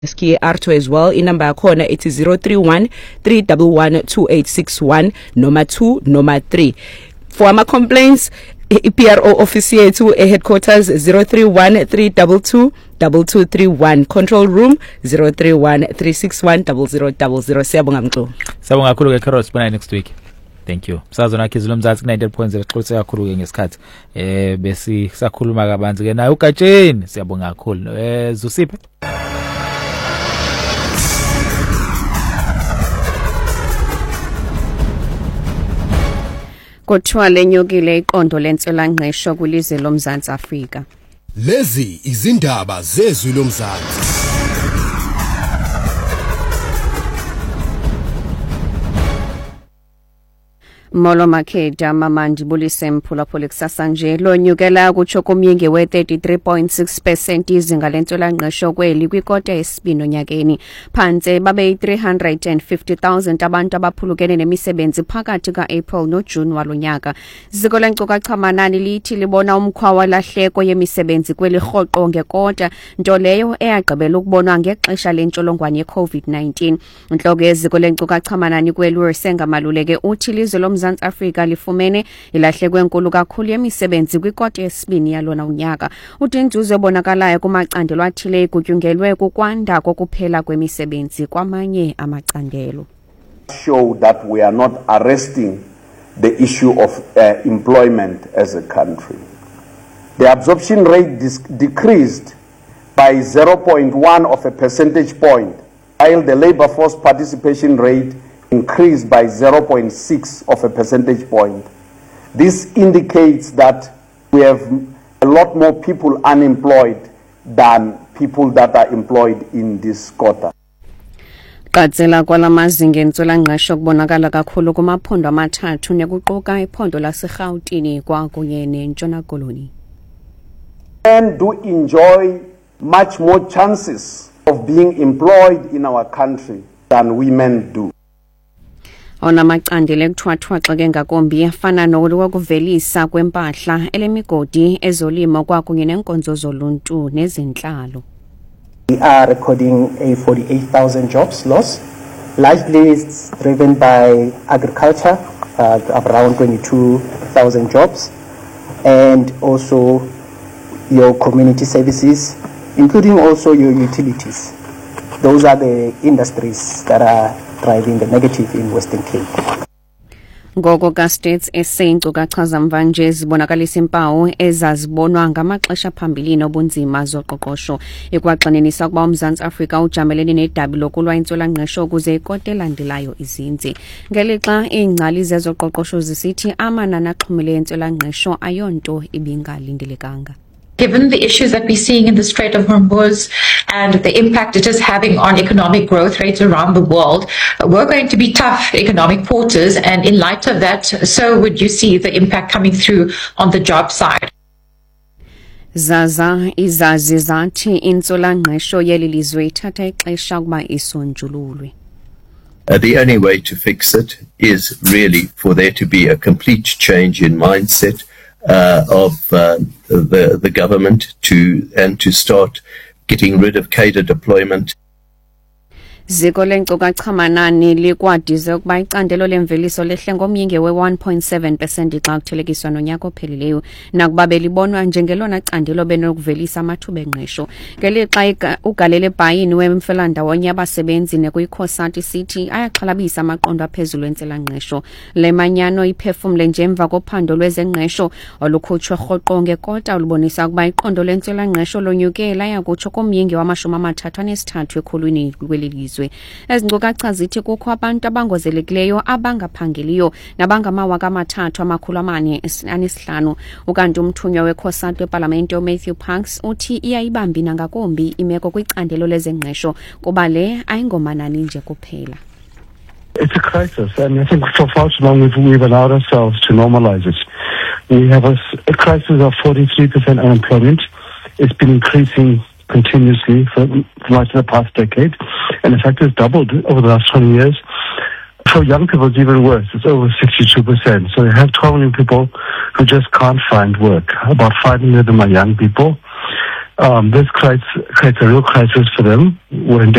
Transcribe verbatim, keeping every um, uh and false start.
Ski Arto as well. In number corner it is zero three one three one one two eight six one number two number three. For our complaints, P R O office here to a headquarters zero three one three two two two two three one, control room zero three one three six one zero zero zero zero. Siyabonga mxo. Siyabonga kakhulu ke Carlos, bona next week. Thank you. Msazona Khizilo Mzansi ninety point zero xolisa kakhulu ke ngesikhathi. Eh besi sakhuluma kabanzi ke naye uGatsheni. Siyabonga kakhulu. Eh Zusiphe. Kuthiwa lenyukile iqondo lentswelangqesho kwilizwe loMzantsi Afrika. Lezi izindaba zezwe loMzantsi. Molo Makeda Mamandi Bulise Mphulaphula kusasa nje lonyukela kutsho kumyinge we thirty-three point six percent izinga lentswelangqesho kweli kwikota yesibini onyakeni. Phantse babe three hundred fifty thousand abantu abaphulukene nemisebenzi phakathi kaApril noJune walonyaka. Ziko lenkcukacha manani lithi libona umkhwa walahleko yemisebenzi kweli rhoqo ngekota, nto leyo eyagqibela ukubonwa ngexesha lentsholongwane yeCovid nineteen. Intloko yeziko lenkcukacha manani kweli uRsenga Maluleke uthi lizwe loMzantsi Afrika lifumene ilahleko enkulu kakhulu yemisebenzi kwikota yesibini yalona unyaka. Uthi inzuzo ebonakalayo kumacandelo athile igutyungelwe kukwanda kokuphela kwemisebenzi kwamanye amacandelo. Show that we are not arresting the issue of uh, employment as a country. The absorption rate decreased by zero point one of a percentage point, while the labor force participation rate increased by zero point six of a percentage point. This indicates that we have a lot more people unemployed than people that are employed in this quarter. Qadzela kwalamazinga entswelangqesho kubonakala kakhulu kumaphondo amathathu nekuquka iphondo laseGauteng kwakunye neNtshona Koloni. Men do enjoy much more chances of being employed in our country than women do. Ona macandelo ekuthwathwaxa ke ngakombi afana nokuvelisa kwempahla elemigodi ezolimo kwakunye nenkonzo zoluntu nezenhlalo. We are recording a forty-eight thousand jobs loss. Largely it's driven by agriculture, uh, around twenty-two thousand jobs, and also your community services, including also your utilities. Those are the industries that are driving the negative in Western Cape. Ngoko ka states eseyinkcukacha chaza mvanje zibonakalisa impawu ezazibonwa ngamaxesha phambilini obunzima zoqoqosho ekwaxanenisa kuba uMzantsi Afrika ujamelene nedabi lokulwa intswelangqesho ukuze ikota elandelayo izinzi. Ngelixa iingcali zezoqoqosho zisithi amanani axhumile entswelangqesho ayonto ibingalindelekanga. Given the issues that we're seeing in the Strait of Hormuz and the impact it is having on economic growth rates around the world, we're going to be tough economic quarters, and in light of that, so would you see the impact coming through on the job side? Zaza izazi zathi intswelangqesho yeli lizwe ithatha ixesha ukuba isonjululwe. Uh, the only way to fix it is really for there to be a complete change in mindset Uh, of uh, the the government to and to start getting rid of cadre deployment. Ziko lenkcukacha manani likwadize ukuba icandelo lemveliso lehle ngomyinge we one point seven percent xa kuthelekiswa nonyaka ophelileyo, nakuba belibonwa njengelona candelo benokuvelisa amathuba engqesho. Ngelixa ugalele bhayini wemfelandawonye yabasebenzi nekuyikhosathi sithi ayaxhalabisa amaqondo aphezulu entswelangqesho. Le manyano iphefumle nje emva kophando lwezengqesho olukhutshwe rhoqo ngekota olubonisa ukuba iqondo lentswelangqesho lonyukela yakutsho komyinge wamashumi amathathu anesithathu ekhulwini kwelilizwe. Ezinkcukacha zithi kukho abantu abangozelekileyo abangaphangeliyo nabangamawaka amathathu amakhulu amane anesihlanu. Ukanti umthunywa wekhosati weParlamente uMatthew Parks uthi iyayibambi nangakumbi imeko kwicandelo lezengqesho kuba le ayingomanani nje kuphela. It's a crisis, and I think for far too long we've, we've allowed ourselves to normalize it. We have a, a crisis of forty-three percent unemployment. It's been increasing continuously for much of the past decade, and in fact it's doubled over the last twenty years. For young people it's even worse, it's over sixty-two percent. So you have twelve million people who just can't find work. About five million of them are young people. Um, this creates, creates a real crisis for them. We're in